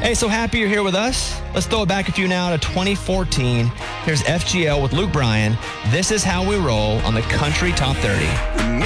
Hey, so happy you're here with us. Let's throw it back a few now to 2014. Here's FGL with Luke Bryan. This is how we roll on the Country Top 30.